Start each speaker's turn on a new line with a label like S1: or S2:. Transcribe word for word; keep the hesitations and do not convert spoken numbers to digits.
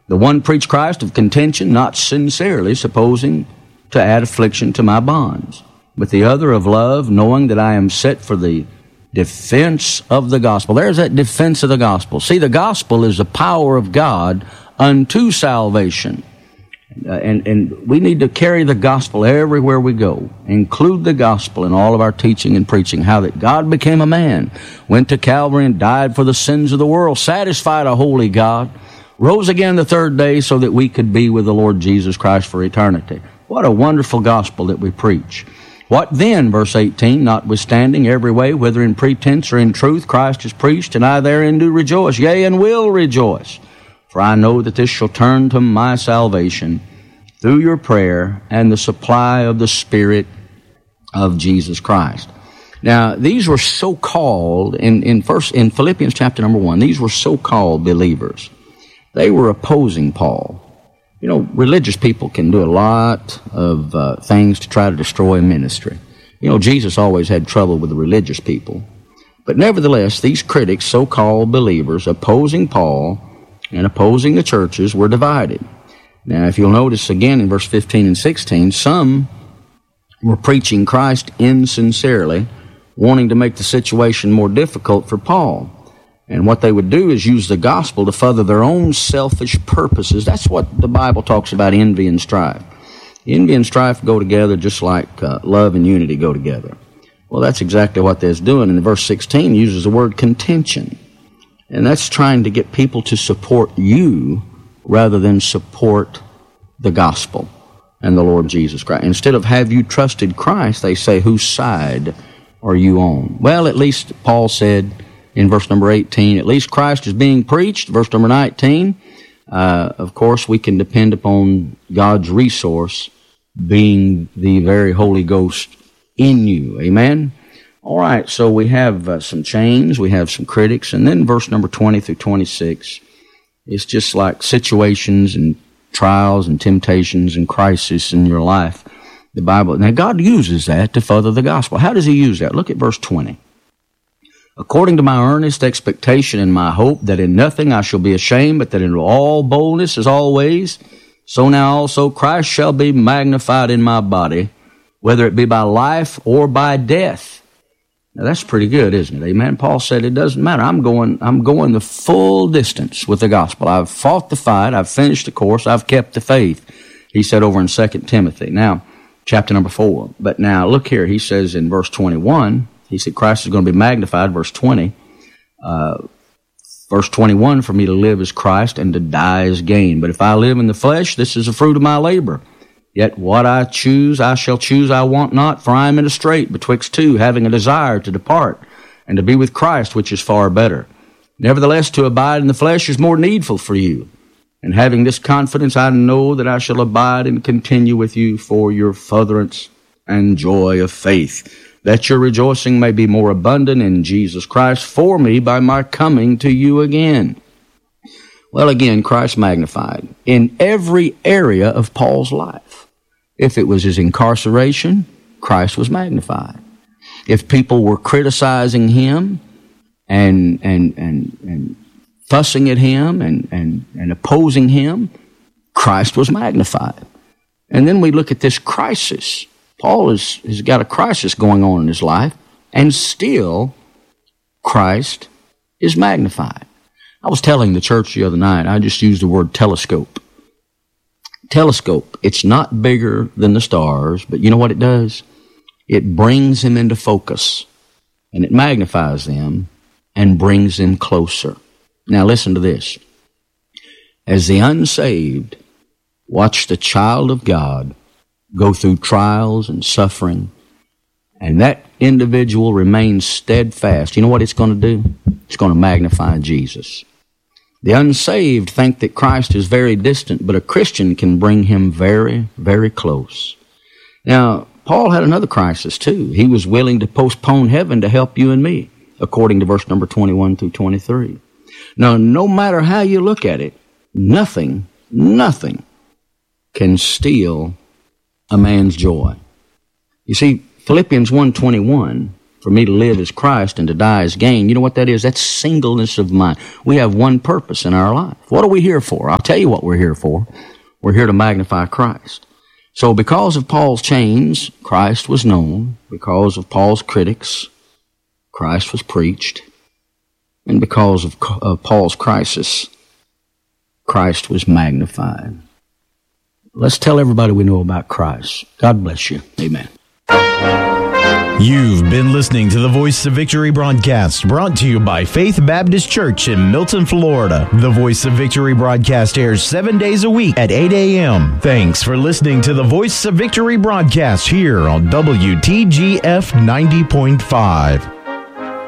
S1: The one preached Christ of contention, not sincerely, supposing to add affliction to my bonds. But the other of love, knowing that I am set for the defense of the gospel. There's that defense of the gospel. See, the gospel is the power of God unto salvation. Uh, and, and we need to carry the gospel everywhere we go. Include the gospel in all of our teaching and preaching. How that God became a man, went to Calvary and died for the sins of the world, satisfied a holy God, rose again the third day so that we could be with the Lord Jesus Christ for eternity. What a wonderful gospel that we preach. What then, verse eighteen, notwithstanding every way, whether in pretense or in truth, Christ is preached, and I therein do rejoice, yea, and will rejoice. For I know that this shall turn to my salvation through your prayer and the supply of the Spirit of Jesus Christ. Now, these were so-called, in, in, first, in Philippians chapter number one, these were so-called believers. They were opposing Paul. You know, religious people can do a lot of uh, things to try to destroy a ministry. You know, Jesus always had trouble with the religious people. But nevertheless, these critics, so-called believers, opposing Paul and opposing the churches, were divided. Now, if you'll notice again in verse fifteen and sixteen, some were preaching Christ insincerely, wanting to make the situation more difficult for Paul. And what they would do is use the gospel to further their own selfish purposes. That's what the Bible talks about, envy and strife. Envy and strife go together just like uh, love and unity go together. Well, that's exactly what they're doing. And verse sixteen uses the word contention. And that's trying to get people to support you rather than support the gospel and the Lord Jesus Christ. Instead of have you trusted Christ, they say, whose side are you on? Well, at least Paul said in verse number eighteen, at least Christ is being preached. Verse number nineteen, uh, of course, we can depend upon God's resource being the very Holy Ghost in you. Amen? All right, so we have uh, some chains, we have some critics, and then verse number twenty through twenty-six, it's just like situations and trials and temptations and crises in your life. The Bible, now God uses that to further the gospel. How does he use that? Look at verse twenty. According to my earnest expectation and my hope that in nothing I shall be ashamed, but that in all boldness as always, so now also Christ shall be magnified in my body, whether it be by life or by death. Now that's pretty good, isn't it? Amen. Paul said it doesn't matter. I'm going, I'm going the full distance with the gospel. I've fought the fight. I've finished the course. I've kept the faith. He said over in Second Timothy. Now, chapter number four. But now look here. He says in verse twenty-one, he said Christ is going to be magnified. Verse twenty. Uh, verse twenty-one, for me to live is Christ and to die is gain. But if I live in the flesh, this is the fruit of my labor. Yet what I choose, I shall choose, I want not, for I am in a strait betwixt two, having a desire to depart and to be with Christ, which is far better. Nevertheless, to abide in the flesh is more needful for you. And having this confidence, I know that I shall abide and continue with you for your furtherance and joy of faith, that your rejoicing may be more abundant in Jesus Christ for me by my coming to you again. Well, again, Christ magnified in every area of Paul's life. If it was his incarceration, Christ was magnified. If people were criticizing him and and and, and fussing at him and, and, and opposing him, Christ was magnified. And then we look at this crisis. Paul is, has got a crisis going on in his life, and still Christ is magnified. I was telling the church the other night, I just used the word telescope. Telescope, it's not bigger than the stars, but you know what it does? It brings them into focus, and it magnifies them and brings them closer. Now listen to this. As the unsaved watch the child of God go through trials and suffering, and that individual remains steadfast, you know what it's going to do? It's going to magnify Jesus. The unsaved think that Christ is very distant, but a Christian can bring him very, very close. Now, Paul had another crisis too. He was willing to postpone heaven to help you and me, according to verse number twenty-one through twenty-three. Now, no matter how you look at it, nothing, nothing can steal a man's joy. You see, Philippians one twenty-one For me to live is Christ and to die is gain. You know what that is? That's singleness of mind. We have one purpose in our life. What are we here for? I'll tell you what we're here for. We're here to magnify Christ. So because of Paul's chains, Christ was known. Because of Paul's critics, Christ was preached. And because of, of Paul's crisis, Christ was magnified. Let's tell everybody we know about Christ. God bless you. Amen.
S2: You've been listening to the Voice of Victory broadcast, brought to you by Faith Baptist Church in Milton, Florida. The Voice of Victory broadcast airs seven days a week at eight a.m. Thanks for listening to the Voice of Victory broadcast here on W T G F ninety point five.